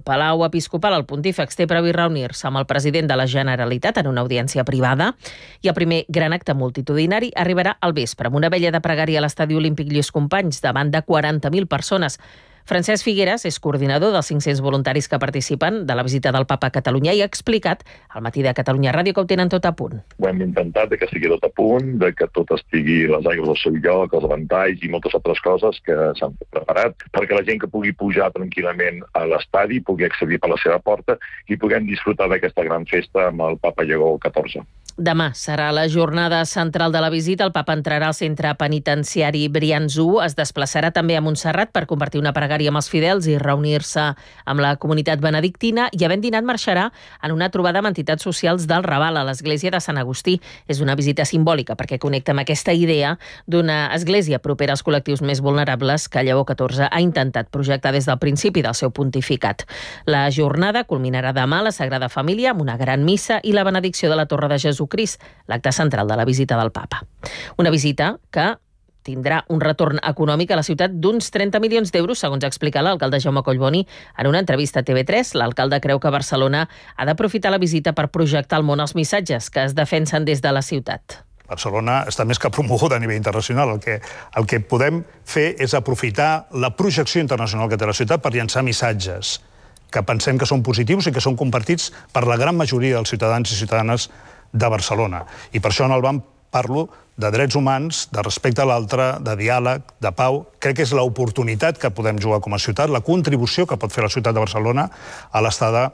Palau Episcopal, el pontífex té previst reunir-se amb el president de la Generalitat en una audiència privada i el primer gran acte multitudinari arribarà al vespre amb una vella de pregària a l'Estadi Olímpic Lluís Companys davant de 40.000 persones. Francesc Figueras és coordinador dels 500 voluntaris que participen de la visita del Papa a Catalunya i ha explicat al matí de Catalunya Ràdio que ho tenen tot a punt. Ho hem intentat que sigui tot a punt, que tot estigui les aigües al seu lloc, els ventalls i moltes altres coses que s'han preparat perquè la gent que pugui pujar tranquil·lament a l'estadi pugui accedir per la seva porta i puguem disfrutar d'aquesta gran festa amb el Papa Lleó XIV. Demà serà la jornada central de la visita. El Papa entrarà al centre penitenciari Brians-I, es desplaçarà també a Montserrat per compartir una pregària amb els fidels i reunir-se amb la comunitat benedictina i havent dinat marxarà en una trobada amb entitats socials del Raval a l'església de Sant Agustí. És una visita simbòlica perquè connecta amb aquesta idea d'una església propera als col·lectius més vulnerables que Lleó XIV ha intentat projectar des del principi del seu pontificat. La jornada culminarà demà a la Sagrada Família amb una gran missa i la benedicció de la Torre de Jesucrist, l'acte central de la visita del Papa. Una visita que tindrà un retorn econòmic a la ciutat d'uns 30 milions d'euros, segons explica l'alcalde Jaume Collboni en una entrevista a TV3. L'alcalde creu que Barcelona ha d'aprofitar la visita per projectar al món els missatges que es defensen des de la ciutat. Barcelona està més que promoguda a nivell internacional. El que podem fer és aprofitar la projecció internacional que té la ciutat per llançar missatges que pensem que són positius i que són compartits per la gran majoria dels ciutadans i ciutadanes de Barcelona. I per això en el BAM parlo de drets humans, de respecte a l'altre, de diàleg, de pau. Crec que és l'oportunitat que podem jugar com a ciutat, la contribució que pot fer la ciutat de Barcelona a l'estada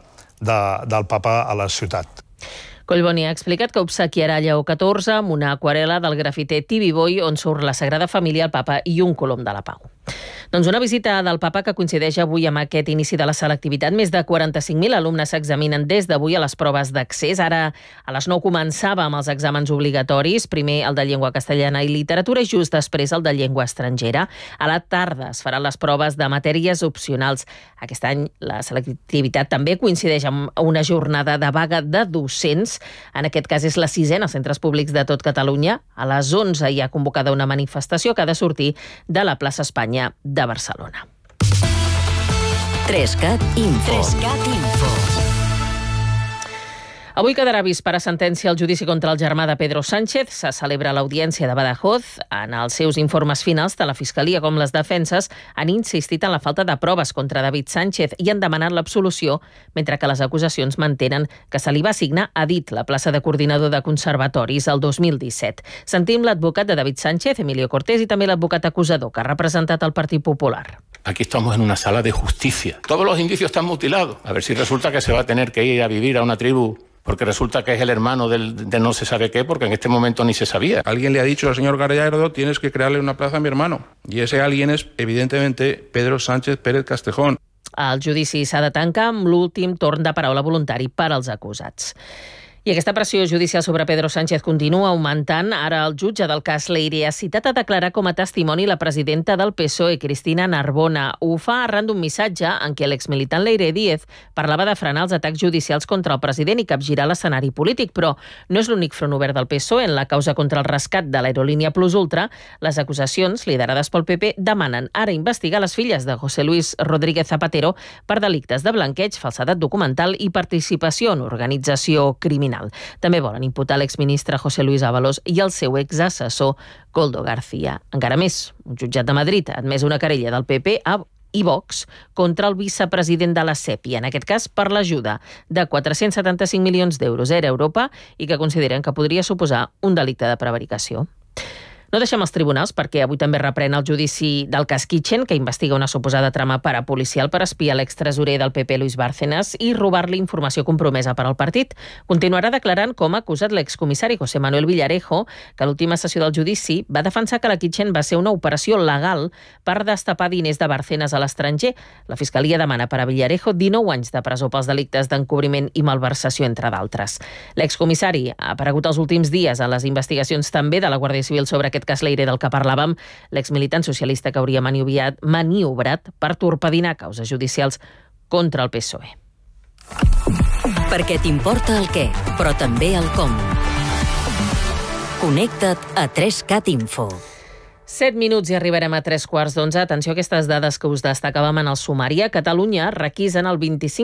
del Papa a la ciutat. Collboni ha explicat que obsequiarà Lleó XIV amb una aquarel·la del grafiter Tibi Boy on surt la Sagrada Família, el Papa i un colom de la Pau. Doncs una visita del Papa que coincideix avui amb aquest inici de la selectivitat. Més de 45.000 alumnes s'examinen des d'avui a les proves d'accés. Ara a les 9 començava amb els exàmens obligatoris, primer el de llengua castellana i literatura i just després el de llengua estrangera. A la tarda es faran les proves de matèries opcionals. Aquest any la selectivitat també coincideix amb una jornada de vaga de docents. En aquest cas és la 6a als centres públics de tot Catalunya. A les 11 hi ha convocada una manifestació que ha de sortir de la plaça Espanya de Barcelona. 3CAT Info. Avui quedarà vist per a sentència el judici contra el germà de Pedro Sánchez. Se celebra l'audiència de Badajoz. En els seus informes finals, tant la Fiscalia com les defenses han insistit en la falta de proves contra David Sánchez i han demanat l'absolució, mentre que les acusacions mantenen que se li va assignar a dit la plaça de coordinador de conservatoris el 2017. Sentim l'advocat de David Sánchez, Emilio Cortés, i també l'advocat acusador que ha representat el Partit Popular. Aquí estamos en una sala de justicia. Todos los indicios están mutilados. A ver si resulta que se va a tener que ir a vivir a una tribu porque resulta que es el hermano del no se sabe qué, porque en este momento ni se sabía. Alguien le ha dicho al señor Gallardo, tienes que crearle una plaza a mi hermano. Y ese alguien es, evidentemente, Pedro Sánchez Pérez Castejón. El judici s'ha de tancar amb l'últim torn de paraula voluntari per als acusats. I aquesta pressió judicial sobre Pedro Sánchez continua augmentant. Ara el jutge del cas Leire ha citat a declarar com a testimoni la presidenta del PSOE, Cristina Narbona. Ho fa arran d'un missatge en què l'exmilitant Leire Díez parlava de frenar els atacs judicials contra el president i capgirar l'escenari polític, però no és l'únic front obert del PSOE. En la causa contra el rescat de l'aerolínia Plus Ultra, les acusacions, liderades pel PP, demanen ara investigar les filles de José Luis Rodríguez Zapatero per delictes de blanqueig, falsedat documental i participació en organització criminal. També volen imputar l'exministre José Luis Ábalos i el seu exassessor Koldo García. Encara més, un jutjat de Madrid ha admès una querella del PP i Vox contra el vicepresident de la SEP, i en aquest cas per l'ajuda de 475 milions d'euros a Europa i que consideren que podria suposar un delicte de prevaricació. No deixem els tribunals perquè avui també reprèn el judici del cas Kitchen, que investiga una suposada trama parapolicial per espiar l'extresorer del PP, Luis Bárcenas, i robar-li informació compromesa per al partit. Continuarà declarant com ha acusat l'excomissari José Manuel Villarejo, que a l'última sessió del judici va defensar que la Kitchen va ser una operació legal per destapar diners de Bárcenas a l'estranger. La Fiscalia demana per a Villarejo 19 anys de presó pels delictes d'encobriment i malversació, entre d'altres. L'excomissari ha aparegut els últims dies a les investigacions també de la Guàrdia Civil sobre aquest cas Leire del que parlàvem, l'exmilitant socialista que hauria maniobrat per torpedinar causes judicials contra el PSOE. Perquè t'importa el què, però també el com. Connecta't a 3CAT Info. 7 minuts i arribarem a 3 quarts d'11. Atenció a aquestes dades que us destacàvem en el sumari. A Catalunya requisen el 25